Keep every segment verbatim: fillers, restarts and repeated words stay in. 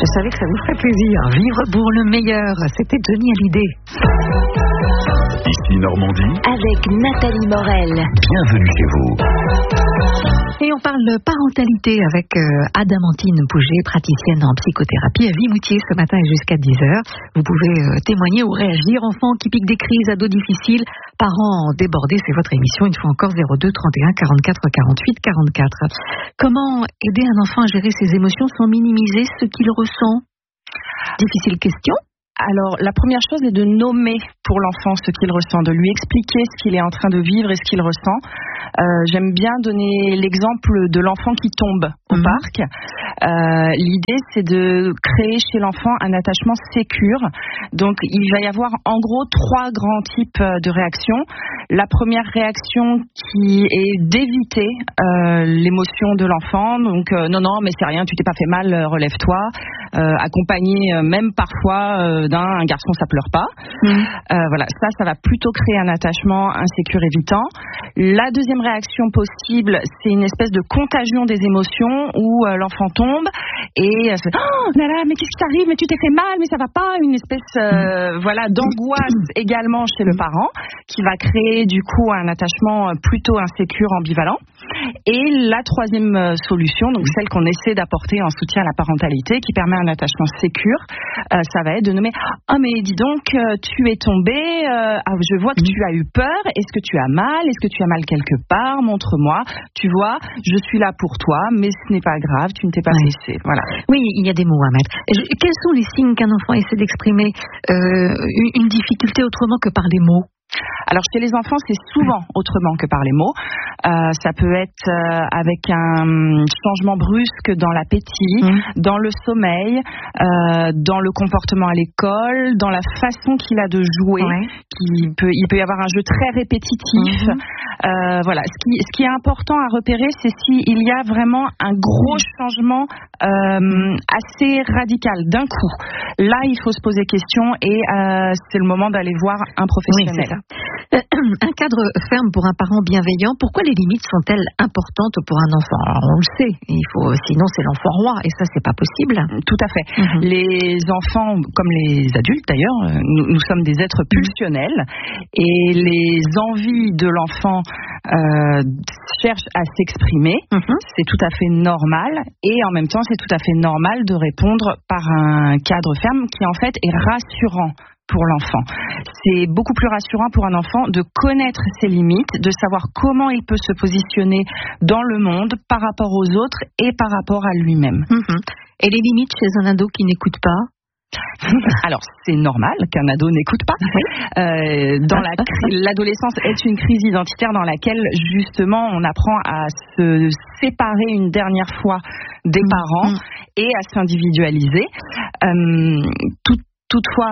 Je savais que ça vous ferait plaisir. Vivre pour le meilleur, c'était Johnny Hallyday. Ici Normandie. Avec Nathalie Morel. Bienvenue chez vous. Et on parle parentalité avec euh, Adamantine Pouget, praticienne en psychothérapie à Vimoutier ce matin et jusqu'à dix heures. Vous pouvez euh, témoigner ou réagir. Enfants qui piquent des crises, ados difficiles, parents débordés, c'est votre émission. Une fois encore, zéro deux trente et un quarante-quatre quarante-huit quarante-quatre. Comment aider un enfant à gérer ses émotions sans minimiser ce qu'il ressent? Difficile question. Alors, la première chose est de nommer pour l'enfant ce qu'il ressent, de lui expliquer ce qu'il est en train de vivre et ce qu'il ressent. Euh, j'aime bien donner l'exemple de l'enfant qui tombe au mmh. parc. Euh, l'idée, c'est de créer chez l'enfant un attachement sécure. Donc, il va y avoir en gros trois grands types de réactions. La première réaction qui est d'éviter euh, l'émotion de l'enfant. Donc, euh, non, non, mais c'est rien, tu t'es pas fait mal, relève-toi. Euh, accompagné euh, même parfois euh, d'un un garçon, ça pleure pas. Mmh. Euh, voilà, ça, ça va plutôt créer un attachement insécure évitant. La deuxième réaction possible, c'est une espèce de contagion des émotions où euh, l'enfant tombe et euh, c'est oh là là, mais qu'est-ce qui t'arrive, mais tu t'es fait mal, mais ça va pas, une espèce euh, voilà d'angoisse également chez le parent qui va créer du coup un attachement plutôt insécure, ambivalent. Et la troisième solution, donc celle qu'on essaie d'apporter en soutien à la parentalité, qui permet un attachement sécure, euh, ça va être de nommer « Ah, mais dis donc, euh, tu es tombé, euh, ah, je vois que tu as eu peur, est-ce que tu as mal, est-ce que tu as mal quelque part, montre-moi, tu vois, je suis là pour toi, mais ce n'est pas grave, tu ne t'es pas ouais. blessé. » Voilà. Oui, il y a des mots à mettre. Quels sont les signes qu'un enfant essaie d'exprimer euh, une difficulté autrement que par les mots? Alors chez les enfants, c'est souvent autrement que par les mots. Euh, ça peut être euh, avec un changement brusque dans l'appétit, mmh. dans le sommeil, euh, dans le comportement à l'école, dans la façon qu'il a de jouer. Ouais. Qui peut, il peut y avoir un jeu très répétitif. Mmh. Euh, voilà. Ce qui, ce qui est important à repérer, c'est s'il y a vraiment un gros changement euh, assez radical d'un coup. Là, il faut se poser question et euh, c'est le moment d'aller voir un professionnel. Oui, un cadre ferme pour un parent bienveillant, pourquoi les limites sont-elles importantes pour un enfant? Alors, on le sait, il faut, sinon c'est l'enfant roi et ça c'est pas possible. Tout à fait. Mm-hmm. Les enfants, comme les adultes d'ailleurs, nous, nous sommes des êtres pulsionnels et les envies de l'enfant euh, cherchent à s'exprimer. Mm-hmm. C'est tout à fait normal et en même temps c'est tout à fait normal de répondre par un cadre ferme qui en fait est rassurant pour l'enfant. C'est beaucoup plus rassurant pour un enfant de connaître ses limites, de savoir comment il peut se positionner dans le monde par rapport aux autres et par rapport à lui-même. Mmh. Et les limites chez un ado qui n'écoute pas? Alors, c'est normal qu'un ado n'écoute pas. Euh, dans la, l'adolescence est une crise identitaire dans laquelle, justement, on apprend à se séparer une dernière fois des mmh. parents mmh. et à s'individualiser. Euh, tout, toutefois,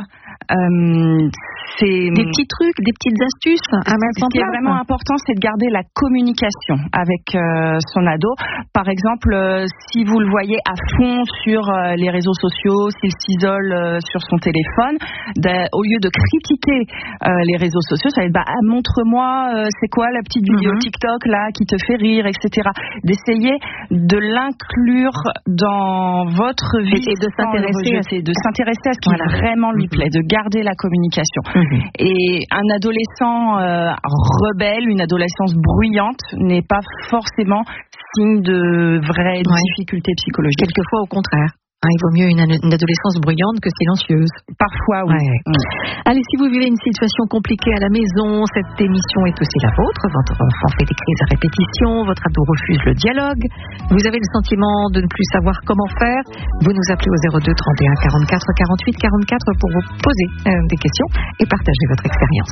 Euh, c'est des petits trucs, des petites astuces à mettre en place. Ce qui est vraiment important, c'est de garder la communication avec euh, son ado. Par exemple, euh, si vous le voyez à fond sur euh, les réseaux sociaux, s'il s'isole euh, sur son téléphone, au lieu de critiquer euh, les réseaux sociaux, ça va être bah, ah, montre-moi euh, c'est quoi la petite vidéo mm-hmm. TikTok là qui te fait rire, et cetera. D'essayer de l'inclure dans votre vie et de s'intéresser, à... de s'intéresser à ce qui voilà. vraiment lui plaît, de garder la communication. Mmh. Et un adolescent euh, rebelle, une adolescence bruyante n'est pas forcément signe de vraies ouais. difficultés psychologiques. Quelquefois au contraire. Hein, il vaut mieux une, une adolescence bruyante que silencieuse. Parfois, oui. Ouais. Mmh. Allez, si vous vivez une situation compliquée à la maison, cette émission est aussi la vôtre. Votre enfant fait des crises à répétition, votre ado refuse le dialogue. Vous avez le sentiment de ne plus savoir comment faire. Vous nous appelez au zéro deux trente et un quarante-quatre quarante-huit quarante-quatre pour vous poser euh, des questions et partager votre expérience.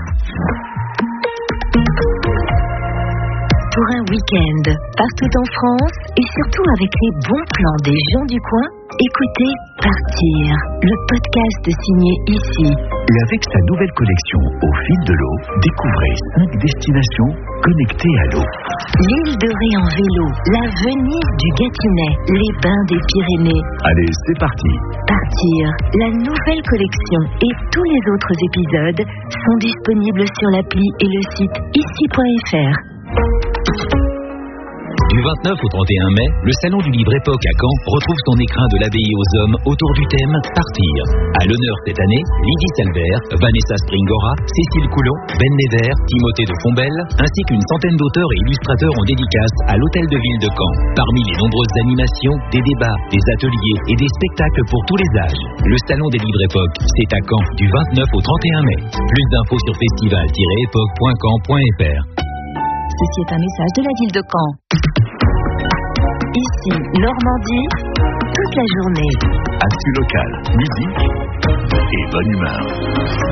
Pour un week-end, partout en France et surtout avec les bons plans des gens du coin, écoutez Partir, le podcast signé ici. Et avec sa nouvelle collection Au fil de l'eau, découvrez cinq destinations connectées à l'eau. L'île de Ré en vélo, la Venise du Gâtinais, les bains des Pyrénées. Allez, c'est parti. Partir, la nouvelle collection et tous les autres épisodes sont disponibles sur l'appli et le site ici point f r. Du vingt-neuf au trente et un mai, le Salon du Livre Époque à Caen retrouve son écrin de l'abbaye aux hommes autour du thème Partir. À l'honneur cette année, Lydie Salbert, Vanessa Springora, Cécile Coulon, Ben Nevers, Timothée de Fombelle, ainsi qu'une centaine d'auteurs et illustrateurs en dédicace à l'Hôtel de Ville de Caen. Parmi les nombreuses animations, des débats, des ateliers et des spectacles pour tous les âges. Le Salon des Livres Époque, c'est à Caen du vingt-neuf au trente et un mai. Plus d'infos sur festival tiret époque point caen point f r. Ceci est un message de la ville de Caen. Ici, Normandie, toute la journée. Actu local, musique et bonne humeur.